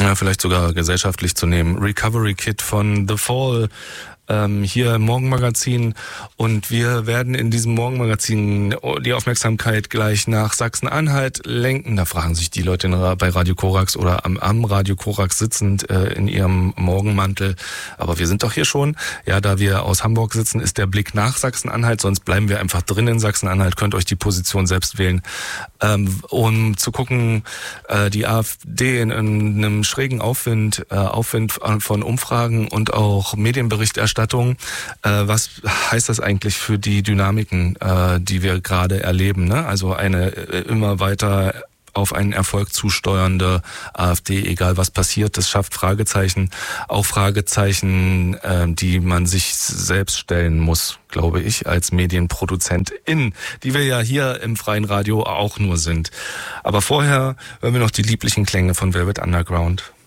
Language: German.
ja, vielleicht sogar gesellschaftlich zu nehmen. Recovery Kit von The Fall, hier im Morgenmagazin, und wir werden in diesem Morgenmagazin die Aufmerksamkeit gleich nach Sachsen-Anhalt lenken. Da fragen sich die Leute bei Radio Korax oder am Radio Korax sitzend in ihrem Morgenmantel, aber wir sind doch hier schon. Ja, da wir aus Hamburg sitzen, ist der Blick nach Sachsen-Anhalt, sonst bleiben wir einfach drin in Sachsen-Anhalt, könnt euch die Position selbst wählen, um zu gucken, die AfD in einem schrägen Aufwind von Umfragen und auch Medienberichterstattung. Was heißt das eigentlich für die Dynamiken, die wir gerade erleben, ne? Also eine immer weiter auf einen Erfolg zusteuernde AfD, egal was passiert, das schafft Fragezeichen, auch Fragezeichen, die man sich selbst stellen muss, glaube ich, als Medienproduzentin, die wir ja hier im freien Radio auch nur sind. Aber vorher hören wir noch die lieblichen Klänge von Velvet Underground.